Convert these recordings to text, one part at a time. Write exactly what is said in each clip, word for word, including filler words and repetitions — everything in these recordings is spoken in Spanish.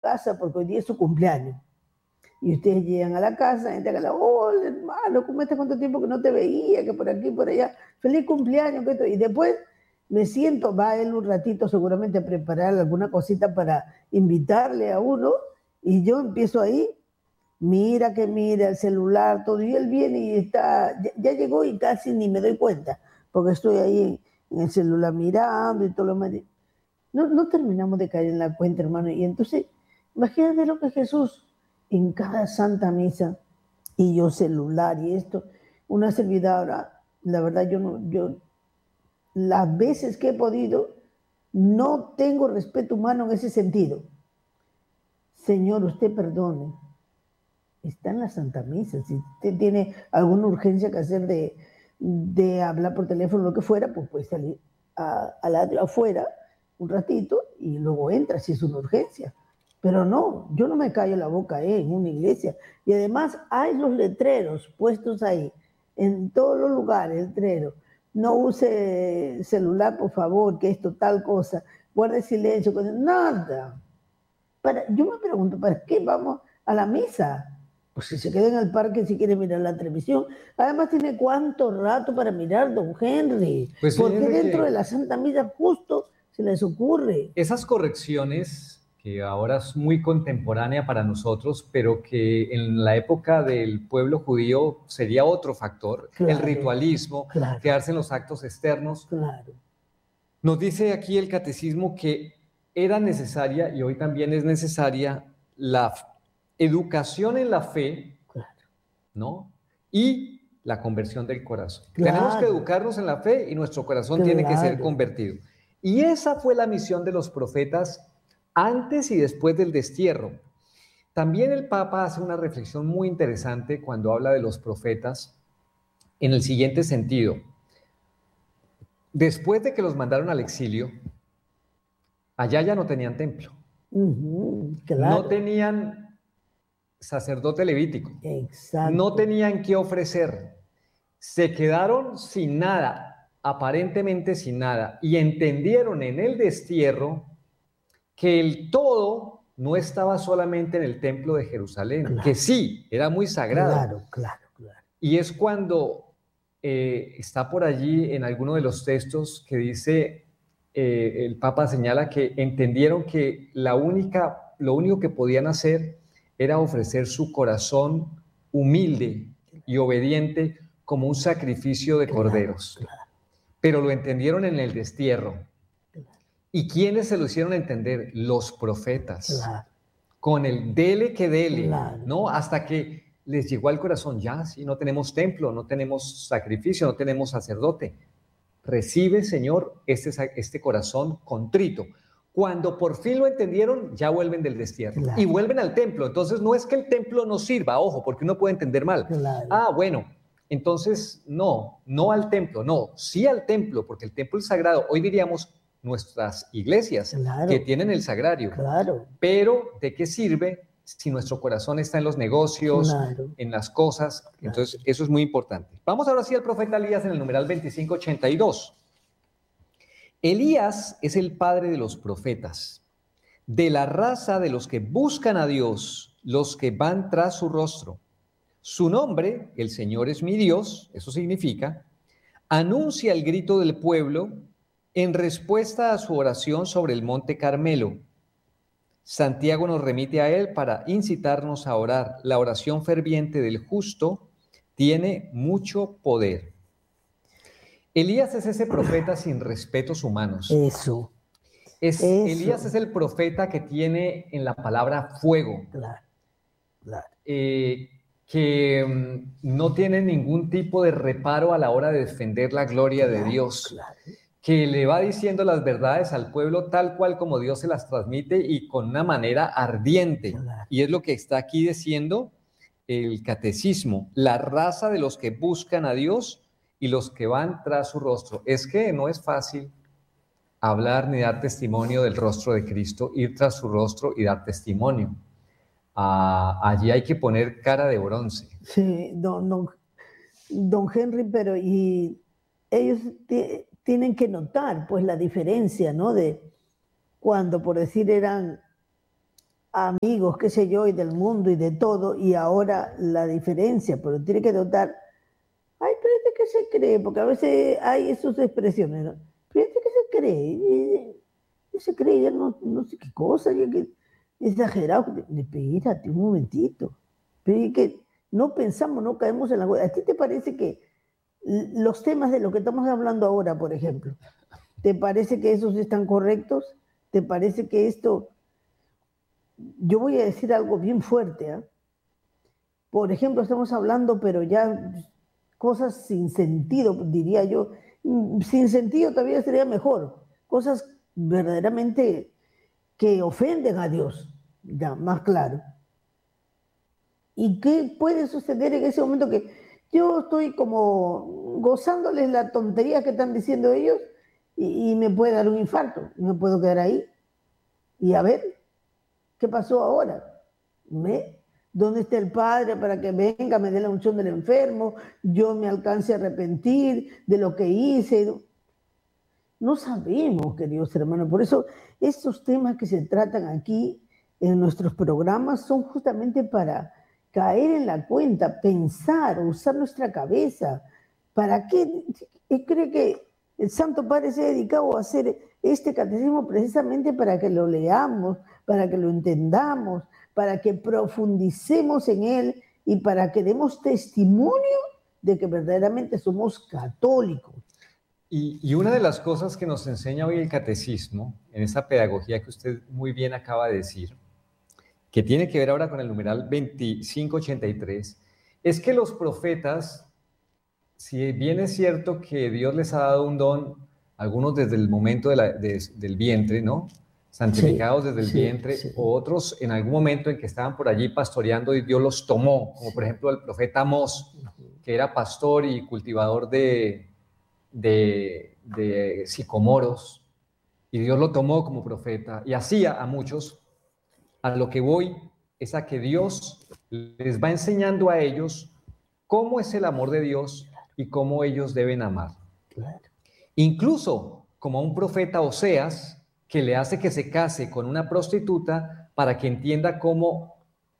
casa porque hoy día es su cumpleaños. Y ustedes llegan a la casa, entran a la, oh, hermano, ¿cómo estás? ¿Cuánto tiempo que no te veía? Que por aquí, por allá, feliz cumpleaños. Que esto. Y después me siento, va él un ratito seguramente a preparar alguna cosita para invitarle a uno, y yo empiezo ahí, mira que mira el celular, todo, y él viene y está, ya, ya llegó y casi ni me doy cuenta, porque estoy ahí en, en el celular mirando y todo lo demás. No, no terminamos de caer en la cuenta, hermano. Y entonces, imagínate lo que Jesús en cada santa misa, y yo celular y esto, una servidora, la verdad yo no, yo las veces que he podido, no tengo respeto humano en ese sentido. Señor, usted perdone, está en la Santa Misa, si usted tiene alguna urgencia que hacer de, de hablar por teléfono, lo que fuera, pues puede salir a, a la, afuera un ratito y luego entra si es una urgencia. Pero no, yo no me callo la boca eh, en una iglesia. Y además hay los letreros puestos ahí, en todos los lugares, letreros. No use celular, por favor, que esto tal cosa. Guarde silencio, nada. Para, yo me pregunto, ¿para qué vamos a la misa? Pues si se queda en el parque, si quiere mirar la televisión. Además, tiene cuánto rato para mirar, don Henry. Pues porque dentro que de la Santa Misa justo se les ocurre. Esas correcciones, que ahora es muy contemporánea para nosotros, pero que en la época del pueblo judío sería otro factor, claro, el ritualismo, claro, quedarse en los actos externos. Claro. Nos dice aquí el catecismo que era necesaria, y hoy también es necesaria, la educación en la fe, claro, ¿no? Y la conversión del corazón. Claro. Tenemos que educarnos en la fe y nuestro corazón claro. tiene que ser convertido. Y esa fue la misión de los profetas antes y después del destierro. También el Papa hace una reflexión muy interesante cuando habla de los profetas en el siguiente sentido. Después de que los mandaron al exilio, allá ya no tenían templo. Uh-huh, claro. No tenían sacerdote levítico. Exacto. No tenían qué ofrecer. Se quedaron sin nada, aparentemente sin nada, y entendieron en el destierro que el todo no estaba solamente en el templo de Jerusalén, claro, que sí, era muy sagrado. Claro, claro, claro. Y es cuando eh, está por allí en alguno de los textos que dice, eh, el Papa señala que entendieron que la única, lo único que podían hacer era ofrecer su corazón humilde y obediente como un sacrificio de claro, corderos. Claro. Pero lo entendieron en el destierro. ¿Y quiénes se lo hicieron entender? Los profetas. Claro. Con el dele que dele, claro. ¿no? Hasta que les llegó al corazón, ya, sí, no tenemos templo, no tenemos sacrificio, no tenemos sacerdote. Recibe, Señor, este, este corazón contrito. Cuando por fin lo entendieron, ya vuelven del destierro. Claro. Y vuelven al templo. Entonces no es que el templo no sirva, ojo, porque uno puede entender mal. Claro. Ah, bueno, entonces no, no al templo, no, sí al templo, porque el templo es sagrado. Hoy diríamos nuestras iglesias, claro, que tienen el sagrario. Claro. Pero ¿de qué sirve si nuestro corazón está en los negocios, claro, en las cosas? Claro. Entonces eso es muy importante. Vamos ahora sí al profeta Elías en el numeral veinticinco ochenta y dos. Elías es el padre de los profetas, de la raza de los que buscan a Dios, los que van tras su rostro. Su nombre, el Señor es mi Dios, eso significa, anuncia el grito del pueblo en respuesta a su oración sobre el monte Carmelo. Santiago nos remite a él para incitarnos a orar. La oración ferviente del justo tiene mucho poder. Elías es ese profeta sin respetos humanos. Eso. Es, Eso. Elías es el profeta que tiene en la palabra fuego. Claro, claro. Eh, que um, no tiene ningún tipo de reparo a la hora de defender la gloria claro, de Dios. Claro. Que le va diciendo las verdades al pueblo tal cual como Dios se las transmite y con una manera ardiente. Claro. Y es lo que está aquí diciendo el catecismo, la raza de los que buscan a Dios y los que van tras su rostro. Es que no es fácil hablar ni dar testimonio del rostro de Cristo, ir tras su rostro y dar testimonio. Ah, allí hay que poner cara de bronce. Sí, don, don, don Henry, pero y ellos t- tienen que notar pues la diferencia, ¿no? De cuando, por decir, eran amigos, qué sé yo, y del mundo y de todo, y ahora la diferencia, pero tiene que notar, ay, pero este que se cree, porque a veces hay esas expresiones, ¿no? Pero este que se cree, y, y se cree, ya no, no sé qué cosa, ya que exagerado, espérate un momentito, pero es que no pensamos, no caemos en la... ¿A ti te parece que los temas de lo que estamos hablando ahora, por ejemplo, te parece que esos están correctos? ¿Te parece que esto... Yo voy a decir algo bien fuerte, ¿eh? Por ejemplo, estamos hablando, pero ya cosas sin sentido, diría yo. Sin sentido todavía sería mejor. Cosas verdaderamente que ofenden a Dios, ya, más claro. ¿Y qué puede suceder en ese momento que yo estoy como gozándoles la tontería que están diciendo ellos y, y me puede dar un infarto? Me puedo quedar ahí y a ver, ¿qué pasó ahora? ¿Ve? ¿Dónde está el Padre para que venga, me dé la unción del enfermo, yo me alcance a arrepentir de lo que hice? No sabemos, queridos hermanos. Por eso estos temas que se tratan aquí en nuestros programas son justamente para caer en la cuenta, pensar, usar nuestra cabeza. ¿Para qué cree que el Santo Padre se ha dedicado a hacer este catecismo? Precisamente para que lo leamos, para que lo entendamos, para que profundicemos en él y para que demos testimonio de que verdaderamente somos católicos. Y, y una de las cosas que nos enseña hoy el catecismo, en esa pedagogía que usted muy bien acaba de decir, que tiene que ver ahora con el numeral veinticinco ochenta y tres, es que los profetas, si bien es cierto que Dios les ha dado un don, algunos desde el momento de la, de, del vientre, ¿no? Santificados sí, desde el sí, vientre, sí. O otros en algún momento en que estaban por allí pastoreando y Dios los tomó, como por ejemplo el profeta Amós, que era pastor y cultivador de, de, de sicomoros, y Dios lo tomó como profeta, y hacía a muchos. A lo que voy es a que Dios les va enseñando a ellos cómo es el amor de Dios y cómo ellos deben amar. Claro. Incluso como a un profeta Oseas, que le hace que se case con una prostituta para que entienda cómo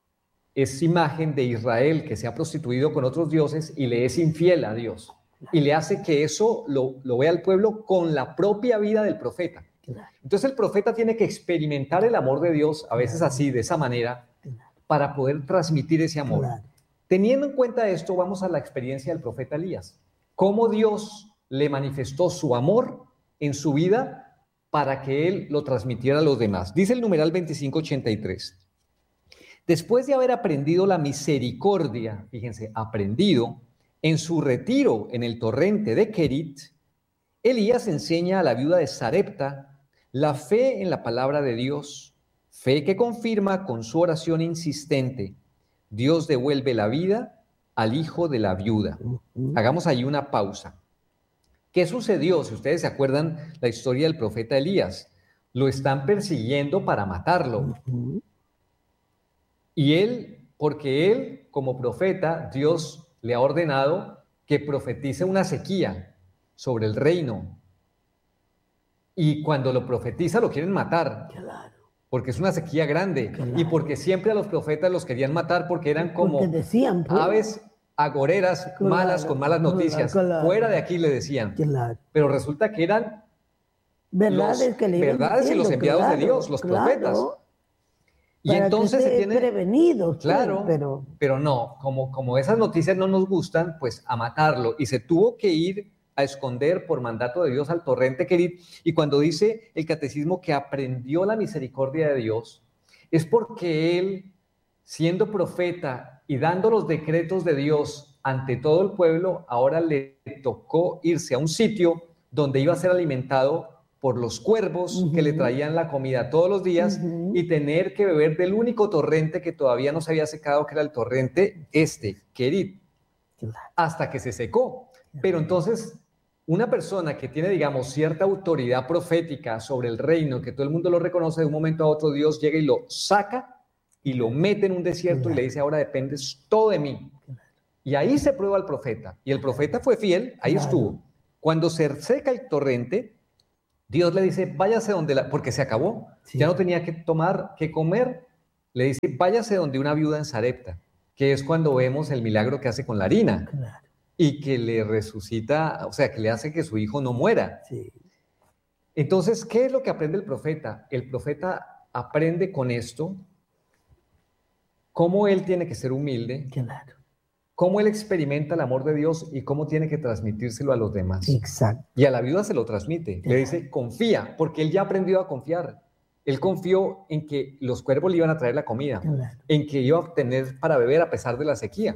es imagen de Israel que se ha prostituido con otros dioses y le es infiel a Dios. Y le hace que eso lo, lo vea el pueblo con la propia vida del profeta. Entonces el profeta tiene que experimentar el amor de Dios, a veces así, de esa manera, para poder transmitir ese amor. Teniendo en cuenta esto, vamos a la experiencia del profeta Elías. Cómo Dios le manifestó su amor en su vida para que él lo transmitiera a los demás. Dice el numeral veinticinco ochenta y tres. Después de haber aprendido la misericordia, fíjense, aprendido, en su retiro en el torrente de Kerit, Elías enseña a la viuda de Sarepta la fe en la palabra de Dios, fe que confirma con su oración insistente: Dios devuelve la vida al hijo de la viuda. Hagamos ahí una pausa. ¿Qué sucedió? Si ustedes se acuerdan la historia del profeta Elías, lo están persiguiendo para matarlo. Y él, porque él como profeta, Dios le ha ordenado que profetice una sequía sobre el reino. Y cuando lo profetiza lo quieren matar. Claro. Porque es una sequía grande. Claro. Y porque siempre a los profetas los querían matar porque eran como porque decían, pues, aves agoreras, claro, malas con malas noticias. Claro, claro. Fuera de aquí le decían. Claro. Pero resulta que eran verdades, los, que le verdades diciendo, y los enviados claro, de Dios, los claro. profetas. Y para entonces que se tiene prevenidos, claro, pero pero no, como, como esas noticias no nos gustan, pues a matarlo. Y se tuvo que ir a esconder por mandato de Dios al torrente Kerit. Y cuando dice el catecismo que aprendió la misericordia de Dios, es porque él, siendo profeta y dando los decretos de Dios ante todo el pueblo, ahora le tocó irse a un sitio donde iba a ser alimentado por los cuervos uh-huh. que le traían la comida todos los días uh-huh. y tener que beber del único torrente que todavía no se había secado, que era el torrente este, Kerit, hasta que se secó. Pero entonces, una persona que tiene, digamos, cierta autoridad profética sobre el reino, que todo el mundo lo reconoce, de un momento a otro Dios llega y lo saca y lo mete en un desierto y le dice: ahora dependes todo de mí. Y ahí se prueba al profeta. Y el profeta fue fiel, ahí estuvo. Cuando se seca el torrente, Dios le dice: váyase donde la... porque se acabó. Sí. Ya no tenía que tomar, que comer le dice, váyase donde una viuda en Sarepta, que es cuando vemos el milagro que hace con la harina, Claro. Y que le resucita, o sea, que le hace que su hijo no muera. Sí. Entonces, ¿qué es lo que aprende el profeta? El profeta aprende con esto cómo él tiene que ser humilde, Claro. cómo él experimenta el amor de Dios y cómo tiene que transmitírselo a los demás. Exacto. Y a la viuda se lo transmite. Le dice, confía, porque él ya aprendió a confiar. Él confió en que los cuervos le iban a traer la comida, Claro. en que iba a tener para beber a pesar de la sequía.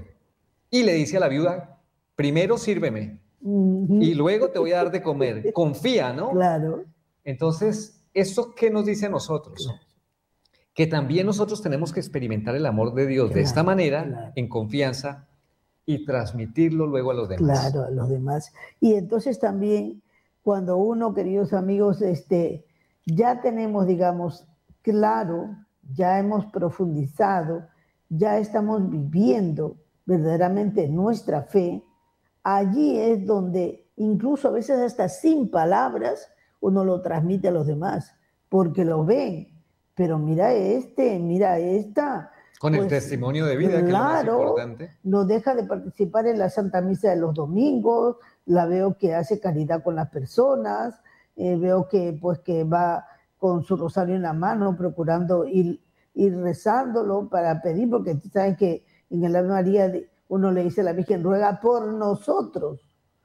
Y le dice a la viuda, primero sírveme Ujú. y luego te voy a dar de comer. Confía, ¿no? Claro. Entonces, ¿esto qué nos dice a nosotros? Claro. Que también nosotros tenemos que experimentar el amor de Dios de Claro, esta manera, claro. en confianza, y transmitirlo luego a los demás. Claro, a los demás. Y entonces también, cuando uno, queridos amigos, este, ya tenemos, digamos, claro, ya hemos profundizado, ya estamos viviendo verdaderamente nuestra fe, allí es donde incluso a veces hasta sin palabras uno lo transmite a los demás, porque lo ven. Pero mira este, mira esta. Con el Pues, testimonio de vida, que es lo más claro, importante. no deja de participar en la Santa Misa de los domingos, la veo que hace caridad con las personas, eh, veo que, pues, que va con su rosario en la mano procurando ir, ir rezándolo para pedir, porque tú sabes que en el Ave María uno le dice a la Virgen, ruega por nosotros.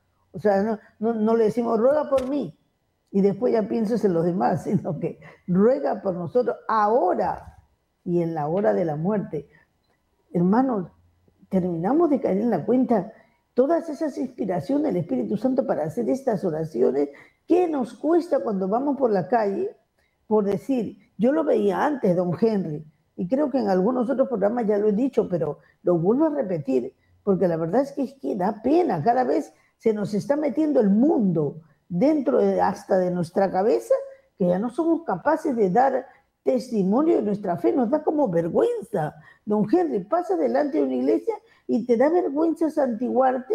O sea, no, no, no le decimos, ruega por mí, y después ya piensas en los demás, sino que ruega por nosotros ahora y en la hora de la muerte. Hermanos, terminamos de caer en la cuenta todas esas inspiraciones del Espíritu Santo para hacer estas oraciones. ¿Qué nos cuesta cuando vamos por la calle? Por decir, yo lo veía antes, don Henry, y creo que en algunos otros programas ya lo he dicho, pero lo vuelvo a repetir, porque la verdad es que, es que da pena, cada vez se nos está metiendo el mundo dentro de, hasta de nuestra cabeza, que ya no somos capaces de dar testimonio de nuestra fe, nos da como vergüenza. Don Henry, pasa delante de una iglesia y te da vergüenza santiguarte,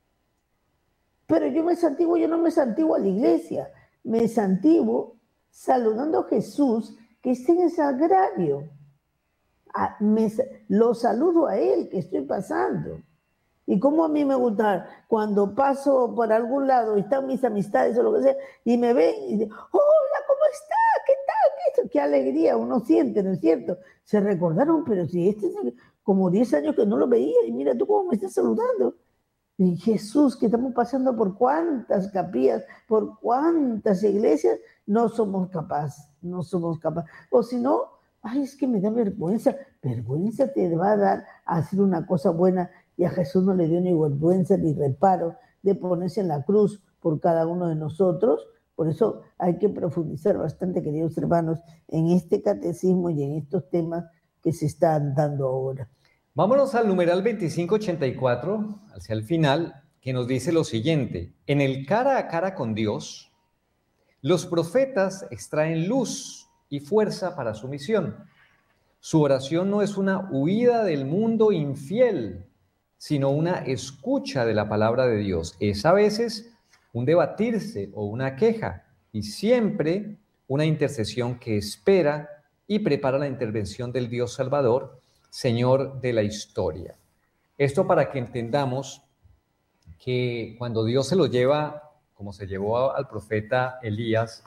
pero yo me santiguo, yo no me santiguo a la iglesia, me santiguo saludando a Jesús que está en el sagrario. A, me, lo saludo a él que estoy pasando. Y como a mí me gusta, cuando paso por algún lado, están mis amistades o lo que sea, y me ven y dicen, hola, ¿cómo está? ¿Qué tal? ¿Qué, qué alegría uno siente, ¿no es cierto? Se recordaron, pero si este es como diez años que no lo veía, y mira tú cómo me estás saludando. Y Jesús, que estamos pasando por cuántas capillas, por cuántas iglesias, no somos capaces, no somos capaces. O si no, ay, es que me da vergüenza. Vergüenza te va a dar a hacer una cosa buena, y a Jesús no le dio ni vergüenza ni reparo de ponerse en la cruz por cada uno de nosotros. Por eso hay que profundizar bastante, queridos hermanos, en este catecismo y en estos temas que se están dando ahora. Vámonos al numeral veinticinco ochenta y cuatro, hacia el final, que nos dice lo siguiente: en el cara a cara con Dios, los profetas extraen luz y fuerza para su misión. Su oración no es una huida del mundo infiel, sino una escucha de la palabra de Dios. Es a veces un debatirse o una queja, y siempre una intercesión que espera y prepara la intervención del Dios Salvador, Señor de la historia. Esto para que entendamos que cuando Dios se lo lleva, como se llevó al profeta Elías,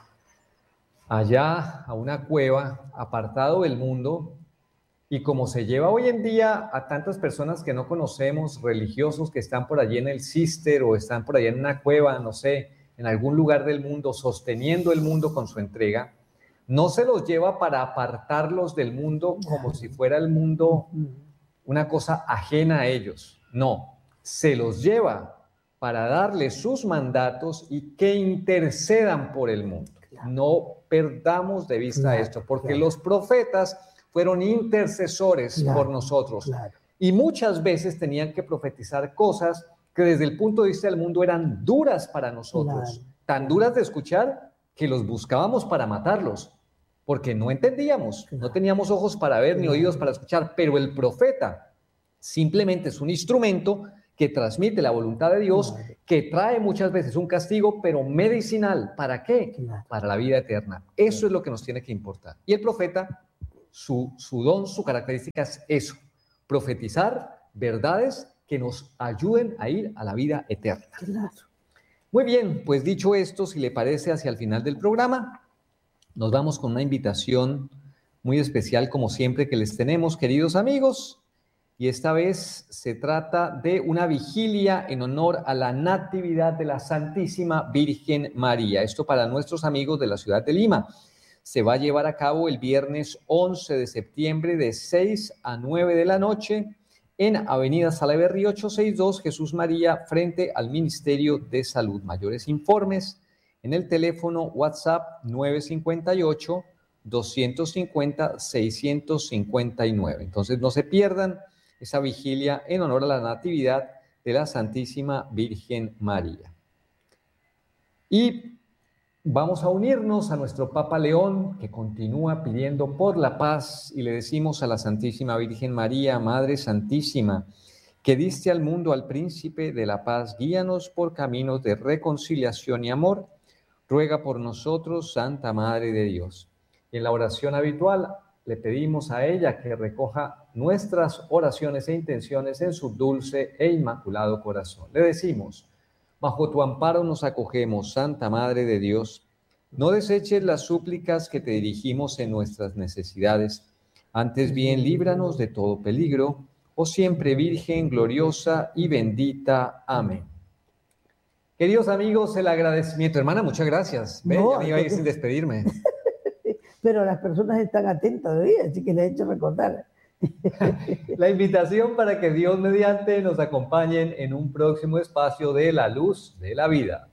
allá a una cueva, apartado del mundo, y como se lleva hoy en día a tantas personas que no conocemos, religiosos que están por allí en el Cister o están por allá en una cueva, no sé, en algún lugar del mundo, sosteniendo el mundo con su entrega, no se los lleva para apartarlos del mundo como si fuera el mundo una cosa ajena a ellos. No, se los lleva para darles sus mandatos y que intercedan por el mundo. No perdamos de vista claro, esto, porque claro. los profetas fueron intercesores claro, por nosotros. Claro. Y muchas veces tenían que profetizar cosas que desde el punto de vista del mundo eran duras para nosotros. Claro. Tan duras de escuchar que los buscábamos para matarlos, porque no entendíamos, claro. no teníamos ojos para ver claro. ni oídos para escuchar, pero el profeta simplemente es un instrumento que transmite la voluntad de Dios, claro. que trae muchas veces un castigo, pero medicinal. ¿Para qué? Claro. Para la vida eterna. Eso claro. es lo que nos tiene que importar. Y el profeta su, su don, su característica es eso, profetizar verdades que nos ayuden a ir a la vida eterna. Claro. Muy bien, pues dicho esto, si le parece, hacia el final del programa, nos vamos con una invitación muy especial, como siempre, que les tenemos, queridos amigos, y esta vez se trata de una vigilia en honor a la Natividad de la Santísima Virgen María. Esto para nuestros amigos de la ciudad de Lima. Se va a llevar a cabo el viernes once de septiembre de seis a nueve de la noche en Avenida Salaverry ochocientos sesenta y dos, Jesús María, frente al Ministerio de Salud. Mayores informes en el teléfono WhatsApp nueve cinco ocho, dos cinco cero, seis cinco nueve. Entonces no se pierdan esa vigilia en honor a la Natividad de la Santísima Virgen María. Y vamos a unirnos a nuestro Papa León, que continúa pidiendo por la paz, y le decimos a la Santísima Virgen María, Madre Santísima, que diste al mundo al Príncipe de la Paz, guíanos por caminos de reconciliación y amor. Ruega por nosotros, Santa Madre de Dios. En la oración habitual le pedimos a ella que recoja nuestras oraciones e intenciones en su dulce e inmaculado corazón. Le decimos: bajo tu amparo nos acogemos, Santa Madre de Dios. No deseches las súplicas que te dirigimos en nuestras necesidades. Antes bien, líbranos de todo peligro, oh siempre Virgen gloriosa y bendita. Amén. Queridos amigos, el agradecimiento. Hermana, muchas gracias. Ve, No, ya me iba a ir porque- sin despedirme. Pero las personas están atentas hoy, así que les he hecho recordar. La invitación para que Dios mediante nos acompañen en un próximo espacio de La Luz de la Vida.